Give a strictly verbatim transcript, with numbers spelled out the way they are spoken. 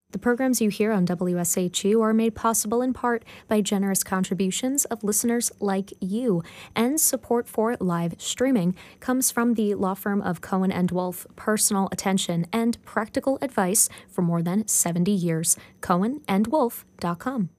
The programs you hear on W S H U are made possible in part by generous contributions of listeners like you, and support for live streaming comes from the law firm of Cohen and Wolf, personal attention and practical advice for more than seventy years. cohen and wolf dot com.